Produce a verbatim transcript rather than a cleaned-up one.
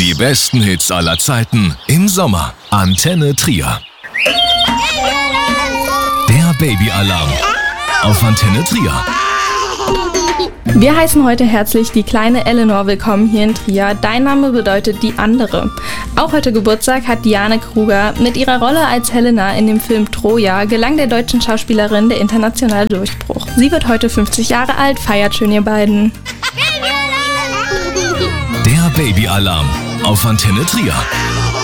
Die besten Hits aller Zeiten im Sommer. Antenne Trier. Der Babyalarm auf Antenne Trier. Wir heißen heute herzlich die kleine Eleanor willkommen hier in Trier. Dein Name bedeutet die andere. Auch heute Geburtstag hat Diane Kruger. Mit ihrer Rolle als Helena in dem Film Troja gelang der deutschen Schauspielerin der internationale Durchbruch. Sie wird heute fünfzig Jahre alt, feiert schön ihr beiden. Der Babyalarm auf Antenne Trier.